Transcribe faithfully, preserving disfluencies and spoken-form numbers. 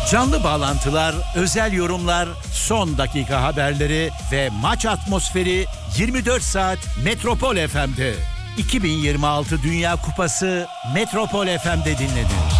Canlı bağlantılar, özel yorumlar, son dakika haberleri ve maç atmosferi yirmi dört saat Metropol F M'de. iki bin yirmi altı Dünya Kupası Metropol F M'de dinlenir.